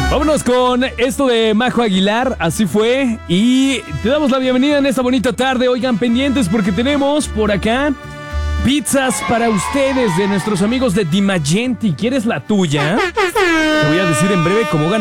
Vámonos con esto de Majo Aguilar, así fue. Y te damos la bienvenida en esta bonita tarde. Oigan, pendientes porque tenemos por acá pizzas para ustedes de nuestros amigos de Dimagenti. ¿Quieres la tuya? Te voy a decir en breve cómo ganar.